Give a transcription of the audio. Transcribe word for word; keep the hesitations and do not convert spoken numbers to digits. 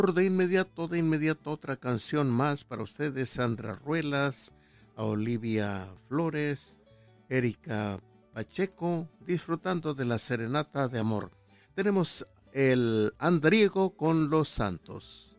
De inmediato, de inmediato, otra canción más para ustedes, Sandra Ruelas, a Olivia Flores, Erika Pacheco, disfrutando de la serenata de amor. Tenemos el Andriego con los Santos.